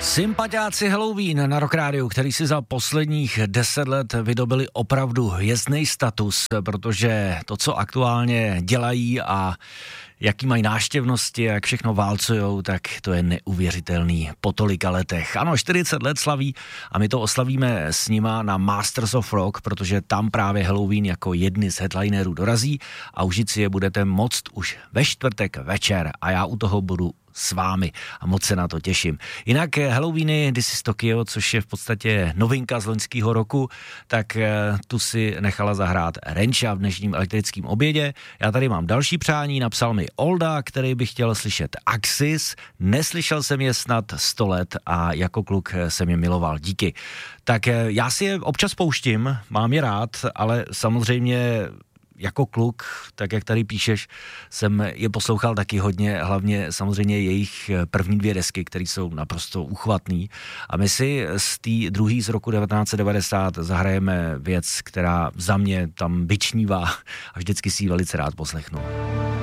Sympatiáci Halloween na Rock Rádiu, který si za posledních 10 let vydobili opravdu hvězdný status, protože to, co aktuálně dělají a jaký mají návštěvnosti, jak všechno válcujou, tak to je neuvěřitelný po tolika letech. Ano, 40 let slaví a my to oslavíme s nima na Masters of Rock, protože tam právě Halloween jako jedny z headlinerů dorazí a užít si je budete moct už ve čtvrtek večer a já u toho budu s vámi a moc se na to těším. Jinak Halloweeny This is Tokyo, což je v podstatě novinka z loňského roku, tak tu si nechala zahrát Renča v dnešním elektrickém obědě. Já tady mám další přání, napsal mi Olda, který by chtěl slyšet Axis. Neslyšel jsem je snad 100 let a jako kluk jsem je miloval. Díky. Tak já si je občas pouštím, mám je rád, ale samozřejmě jako kluk, tak jak tady píšeš, jsem je poslouchal taky hodně, hlavně samozřejmě jejich první 2 desky, které jsou naprosto uchvatný. A my si z té druhé z roku 1990 zahrajeme věc, která za mě tam vyčnívá a vždycky si ji velice rád poslechnu.